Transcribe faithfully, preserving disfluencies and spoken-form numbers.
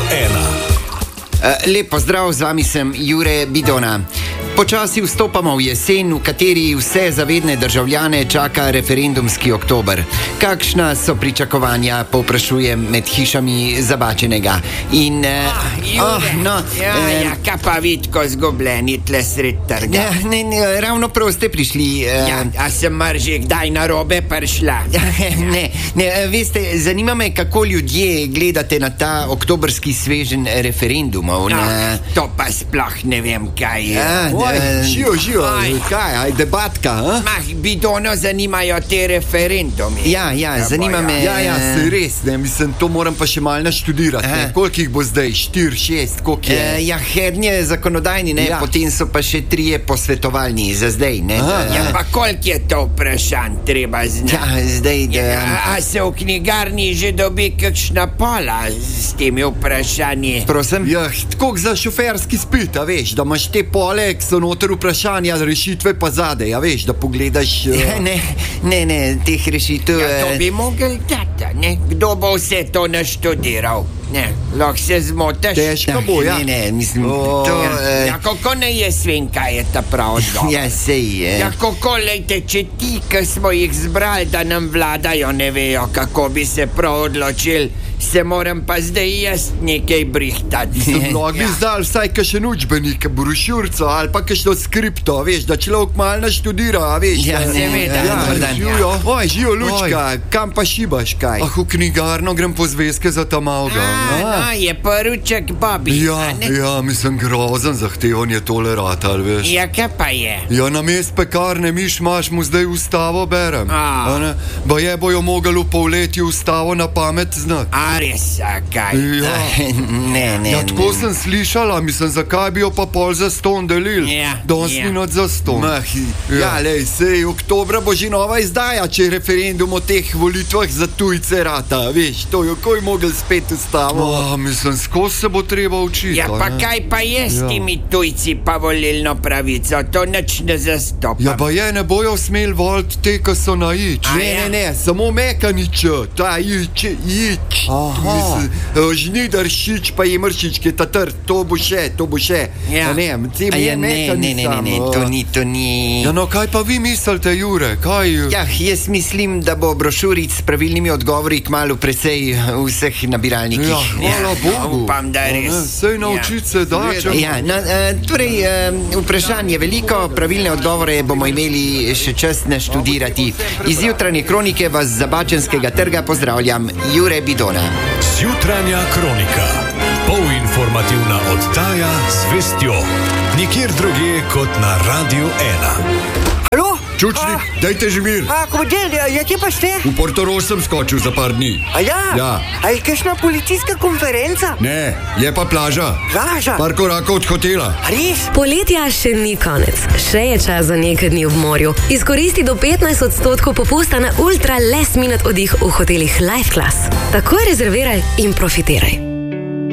ena. Lep pozdrav, z vami sem Jure Bidona. Počasi vstopamo v jesen, v kateri vse zavedne državljane čaka referendumski oktober. Kakšna so pričakovanja, povprašujem med hišami Zabačenega. In, ah, Jure, oh, no, ja, eh, ja, kaj pa vidko zgubljeni tle sred trga? Ja, ne, ne, ravno prav ste prišli. Eh, ja, a sem marži kdaj na robe prišla? Ja, ne, ne, veste, zanima me, kako ljudje gledate na ta oktobrski svežen referendumov. No, na... To pa sploh ne vem, kaj je. Ja, Živo, živo, kaj, aj debatka, a? Mah, Bidono zanimajo te referendumi. Ja, ja, ja zanima me. Ja, ja, se res, ne, mislim, to moram pa še malo naštudirati. Ne, koliko jih bo zdaj? Štir, šest, koliko je? E, ja, hednje zakonodajni, ne, ja. Potem so pa še trije posvetovalni za zdaj, ne. Aha, ja, pa koliko je to vprašanj treba znati? Ja, zdaj, da... Ja, a se v knjigarni že dobi kakšna pola s temi vprašanji? Prosim? Ja, tako za šoferski spit, a veš, da imaš te pole, ki so noter vprašanja, rešitve pa zadej, a veš, da pogledaš... Uh... Ja, ne, ne, ne, teh rešitev... Ja, to bi mogel dati, ne? Kdo bo vse to naštudiral? Ne, lahko se zmotaš. Težko bo, ja. Ne, ne, mislim, oh. to... Uh... Ja, kako ne je sven, kaj je ta prav odgovor? Ja, sej je. Ja, kako, lejte, če ti, ki smo jih zbrali, da nam vladajo, ne vejo, kako bi se prav odločili, se moram pa zdaj jaz nekaj brihtati. Lahko bi zdal vsaj kakšen učbenik, brošurco ali pa kakšno skripto, veš, da človek malo naštudira, a veš. Ja, seveda. Ja, ja, živijo. Oj, živijo, Lučka, Oj. Kam pa šibaš, kaj? Ah, v knjigarno grem po zvezke za ta malga. A, no, je poruček Bobby. Ja, ja, mislim, grozen zahtevan je tole rata, ali veš. Ja, kaj pa je? Ja, na mest pekarne miš maš mu zdaj ustavo berem. A. Ba je bojo mogli v polletju ustavo na pamet znati. A res, a kaj? Ja. Ne, ne, ja, tako ne. sem slišala, mislim, zakaj bi jo pa pol za ston delil. Ja, Danes ja. minut za ston. Mah, ja, ja lej, sej, oktobra bo že nova izdaja, če referendum o teh volitvah za tujce rata, veš, to jo koj mogel spet ustavo. Oh, mislim, skozi se bo treba učiti. Ja, pa ne? Kaj pa je s temi ja. tujci pa volilno pravico, to nič ne zastopam. Ja, pa je, ne bojo smel voliti te, ki so na ič. A Ne, ja. ne, ne, samo mekanič, ta ič, ič. Žnidar šič pa je mršič, ki je ta trd, to bo še, to bo še. Ja. Ne, te A ja, ne, ne, ne, ne, ne, to ni, to ni... Ja, no, kaj pa vi mislite, Jure, kaj? Ja, jaz mislim, da bo brošuric s pravilnimi odgovori kmalu precej v vseh nabiralnikih. Ja, hvala ja. Bogu. Upam, da res. Sej naučiti se da, če... Ja, no, torej, vprašanje veliko, pravilne odgovore bomo imeli še čas naštudirati. Iz jutranje kronike vas z Zabačenskega trga pozdravljam, Jure Bidona. Jutranja kronika. Polinformativna oddaja z vestjo. Nikjer drugje kot na Radiu ena. Halo? Čučnik, a, dajte že mir. A, komodel, ja, kje pa ste? V Portorož sem skočil za par dni. A ja? Ja. A je kakšna policijska konferenca? Ne, je pa plaža. Plaža? Par korakov od hotela. A res? Poletja še ni konec. Še je čas za nekaj dni v morju. Izkoristi do petnajst odstotkov popusta na ultra last minute oddih v hotelih Life Class. Takoj rezerviraj in profitiraj.